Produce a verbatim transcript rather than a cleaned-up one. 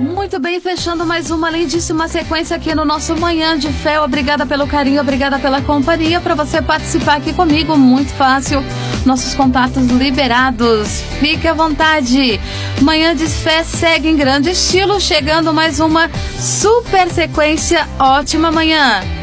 Muito bem, fechando mais uma lindíssima sequência aqui no nosso Manhã de Fé. Obrigada pelo carinho, obrigada pela companhia. Para você participar aqui comigo, muito fácil. Nossos contatos liberados. Fique à vontade. Manhã de Fé segue em grande estilo, chegando mais uma super sequência. Ótima manhã.